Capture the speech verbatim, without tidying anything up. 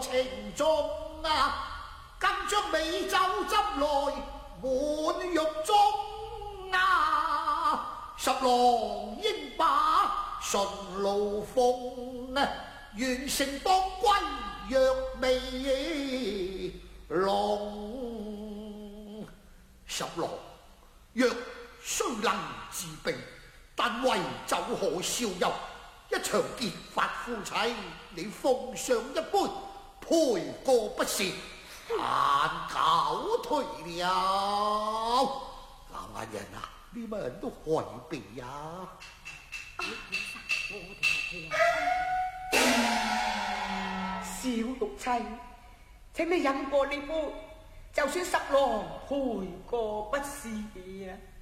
情中啊，更將美酒斟來滿玉中啊，十郎應把順路奉啊，完成當歸若未龍。十郎若雖能治病，但為酒可消憂，一場結發夫妻，你奉上一杯，賠過不是，但搞退了。南亞人啊，呢班人都害避啊！ 小玉妻，請你飲過呢杯，就算十郎賠過不是啊！